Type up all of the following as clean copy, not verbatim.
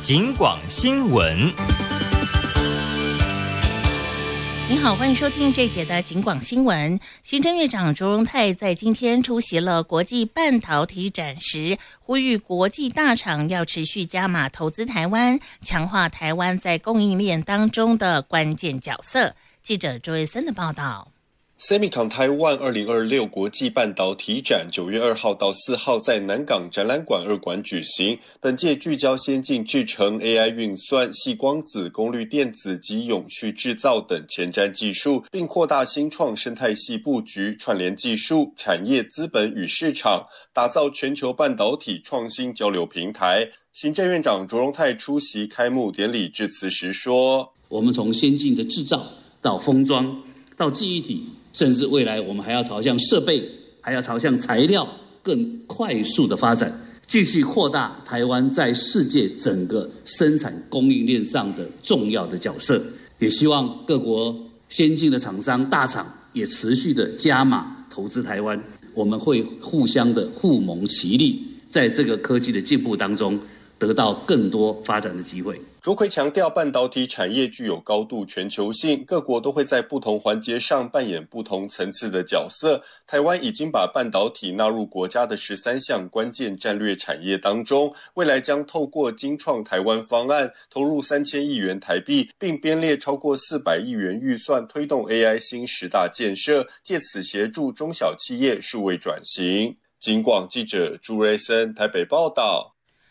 警广新闻。 你好，欢迎收听这一节的警广新闻。行政院长卓荣泰在今天出席了国际半导体展时，呼吁国际大厂要持续加码投资台湾，强化台湾在供应链当中的关键角色。记者周瑞森的报道。 Semicon Taiwan 2026国际半导体展9月2号到4号在南港展览馆2馆举行。本届聚焦先进制程、AI 运算、矽光子、功率电子及永续制造等前瞻技术，并扩大新创生态系布局，串联技术、产业、资本与市场，打造全球半导体创新交流平台。行政院长卓荣泰出席开幕典礼致辞时说：“ 我们从先进的制造到封装到记忆体，甚至未来我们还要朝向设备，还要朝向材料更快速的发展，继续扩大台湾在世界整个生产供应链上的重要的角色。也希望各国先进的厂商大厂也持续的加码投资台湾，我们会互相的互盟其利，在这个科技的进步当中得到更多发展的机会。” 卓奎强调，半导体产业具有高度全球性，各国都会在不同环节上扮演不同层次的角色。台湾已经把半导体纳入国家的13项关键战略产业当中，未来将透过精创台湾方案投入3000亿元台币，并编列超过400亿元预算推动 AI 新10大建设，借此协助中小企业数位转型。警广记者朱瑞森台北报道。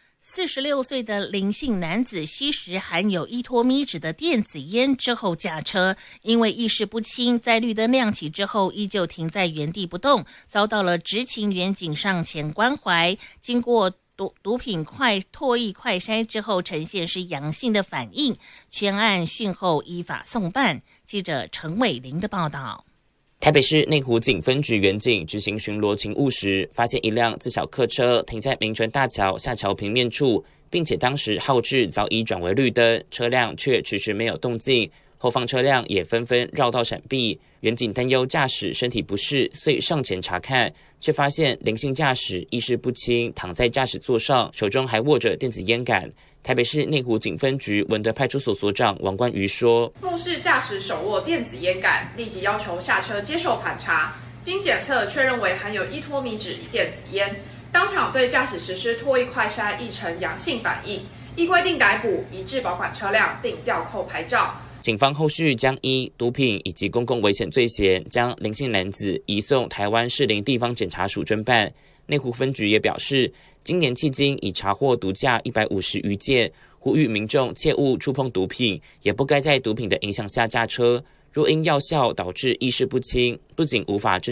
46岁的林姓男子吸食含有依托咪酯的电子烟之后驾车，因为意识不清，在绿灯亮起之后依旧停在原地不动，遭到了执勤员警上前关怀。经过毒品唾液快筛之后呈现是阳性的反应，全案讯后依法送办。记者陈伟玲的报道。 台北市内湖警分局员警执行巡逻勤务时，发现一辆自小客车停在民权大桥下桥平面处，并且当时号志早已转为绿灯，车辆却迟迟没有动静，后方车辆也纷纷绕道闪避。员警担忧驾驶身体不适，遂上前查看，却发现林姓驾驶意识不清，躺在驾驶座上，手中还握着电子烟杆。台北市内湖警分局文德派出所所长王冠瑜说：“ 目视驾驶手握电子烟杆，立即要求下车接受盘查。经检测确认为含有依托咪酯电子烟，当场对驾驶实施唾液快筛亦呈阳性反应，依规定逮捕，移至保管车辆，并吊扣牌照。” 警方后续将依毒品以及公共危险罪嫌，将林姓男子移送台湾士林地方检察署侦办。内湖分局也表示，今年迄今已查获毒驾150余件，呼吁民众切勿触碰毒品，也不该在毒品的影响下驾车。若因药效导致意识不清，不仅无法正